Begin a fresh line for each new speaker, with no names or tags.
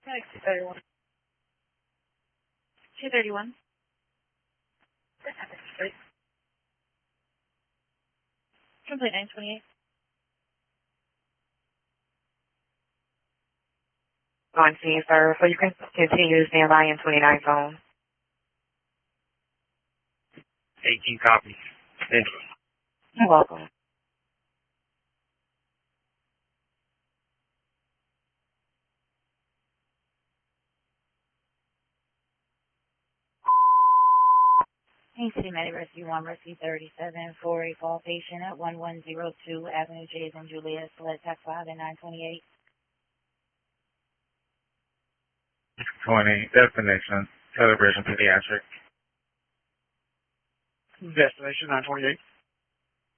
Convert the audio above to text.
Next, 231. 231. Complete 928.
Going to you, sir, so you can continue to stand by in 29 phone.
18 copies. Thank you.
You're welcome.
Hey, City Med Rescue 1, Rescue 37 for a fall patient at 1102 Avenue J and Juliet, select tax 5 and 928.
20, destination, celebration pediatric.
Destination 928.